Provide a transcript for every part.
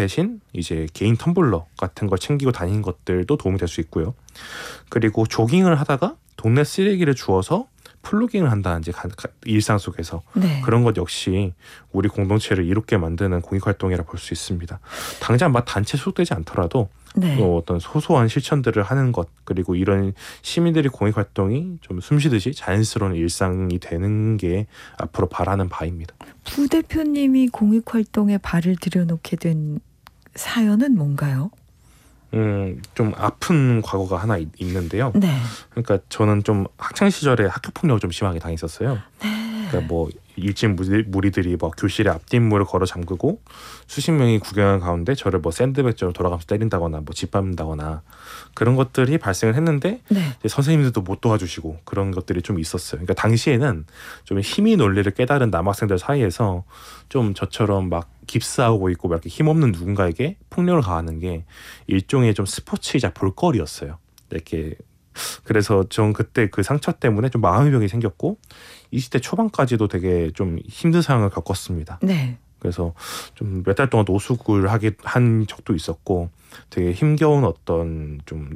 대신 이제 개인 텀블러 같은 걸 챙기고 다니는 것들도 도움이 될 수 있고요. 그리고 조깅을 하다가 동네 쓰레기를 주워서 플로깅을 한다든지 일상 속에서 네. 그런 것 역시 우리 공동체를 이롭게 만드는 공익활동이라 볼 수 있습니다. 당장 막 단체 소속되지 않더라도 네. 어떤 소소한 실천들을 하는 것, 그리고 이런 시민들의 공익활동이 좀 숨쉬듯이 자연스러운 일상이 되는 게 앞으로 바라는 바입니다. 부 대표님이 공익활동에 발을 들여놓게 된 사연은 뭔가요? 좀 아픈 과거가 하나 있는데요. 네. 그러니까 저는 좀 학창 시절에 학교 폭력을 좀 심하게 당했었어요. 네. 그러니까 뭐 일진 무리들이 뭐 교실에 앞뒷문을 걸어 잠그고 수십 명이 구경하는 가운데 저를 뭐 샌드백처럼 돌아가면서 때린다거나 뭐 짓밟는다거나 그런 것들이 발생을 했는데 네. 이제 선생님들도 못 도와주시고 그런 것들이 좀 있었어요. 그러니까 당시에는 좀 힘의 논리를 깨달은 남학생들 사이에서 좀 저처럼 막 깁스하고 있고 막 이렇게 힘없는 누군가에게 폭력을 가하는 게 일종의 좀 스포츠이자 볼거리였어요. 이렇게 그래서 전 그때 그 상처 때문에 좀 마음의 병이 생겼고 20대 초반까지도 되게 좀 힘든 상황을 겪었습니다. 네. 그래서 좀 몇 달 동안 노숙을 한 적도 있었고 되게 힘겨운 어떤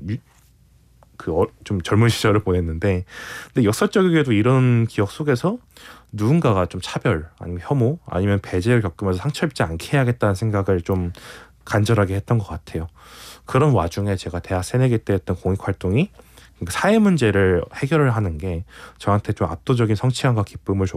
좀 젊은 시절을 보냈는데, 근데 역설적이게도 이런 기억 속에서 누군가가 좀 차별 아니면 혐오 아니면 배제를 겪으면서 상처 입지 않게 해야겠다는 생각을 좀 간절하게 했던 것 같아요. 그런 와중에 제가 대학 새내기 때 했던 공익활동이 사회 문제를 해결을 하는 게 저한테 좀 압도적인 성취감과 기쁨을 줬고